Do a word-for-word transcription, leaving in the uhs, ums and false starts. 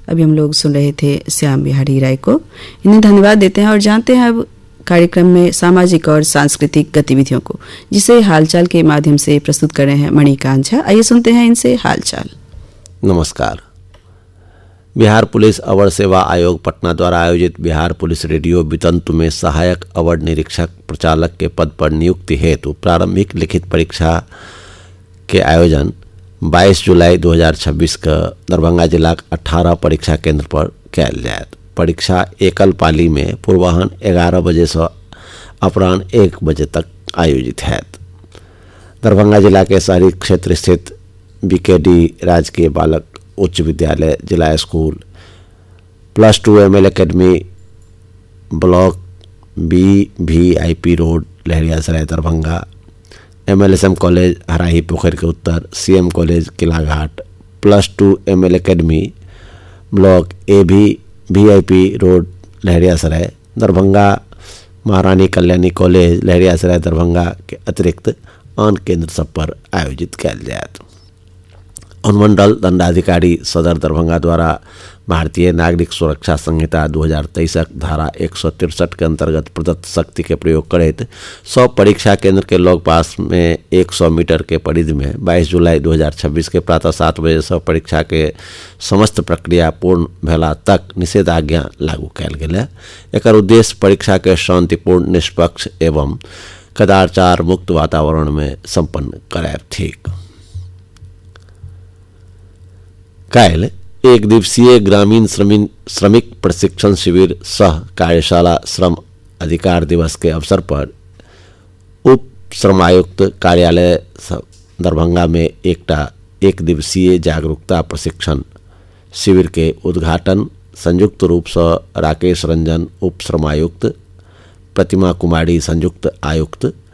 अभी हम लोग सुन रहे थे श्याम बिहारी राय को। इन्हें धन्यवाद देते हैं और जानते हैं अब कार्यक्रम में सामाजिक और सांस्कृतिक गतिविधियों को, जिसे हालचाल के माध्यम से प्रस्तुत कर रहे हैं मणिकांत झा। आइए सुनते हैं इनसे हालचाल। नमस्कार। बिहार पुलिस अवर सेवा आयोग पटना द्वारा आयोजित बिहार पुलिस रेडियो वितंतु में सहायक अवर निरीक्षक प्रचालक के पद पर नियुक्ति हेतु प्रारंभिक लिखित परीक्षा के आयोजन बाईस जुलाई दो हज़ार छब्बीस का दरभंगा जिला अठारह परीक्षा केंद्र पर कयल जायत। परीक्षा एकल पाली में पूर्वाह्न ग्यारह बजे से अपराह्न एक बजे तक आयोजित है। दरभंगा जिला के शहरी क्षेत्र स्थित बीकेडी राजकीय बालक उच्च विद्यालय, जिला school, plus two M L academy, block B V I P road Laheriasarai Darbhanga, M L S M college हराही पोखर के उत्तर, C M college Kilaghat, plus two M एल अकेडमी, ब्लॉक ए भी V I P road Laheriasarai Darbhanga, महारानी कल्याणी कॉलेज लहरियासराय दरभंगा के अतिरिक्त अन्य केंद्र सब पर आयोजित कयल जायत। अनुमंडल दंडाधिकारी सदर दरभंगा द्वारा भारतीय नागरिक सुरक्षा संहिता दो हज़ार तेईसक धारा एक सौ तिरसठ के अंतर्गत प्रदत्त शक्ति के प्रयोग करते सौ परीक्षा केंद्र के लॉग पास में सौ मीटर के परिधि में बाईस जुलाई दो हज़ार छब्बीस के प्रातः सात बजे से परीक्षा के समस्त प्रक्रिया पूर्ण भेला तक निषेधाज्ञा लागू कयल गेल। एकर उद्देश्य परीक्षा के शांतिपूर्ण, निष्पक्ष एवं कदाचार मुक्त वातावरण में संपन्न करायब थिक। काल्हि एक दिवसीय ग्रामीण श्रमिक श्रमिक प्रशिक्षण शिविर सह कार्यशाला श्रम अधिकार दिवस के अवसर पर उप श्रमायुक्त कार्यालय दरभंगा में एकटा एक दिवसीय जागरूकता प्रशिक्षण शिविर के उद्घाटन संयुक्त रूप से राकेश रंजन उप श्रमायुक्त, प्रतिमा कुमारी संयुक्त आयुक्त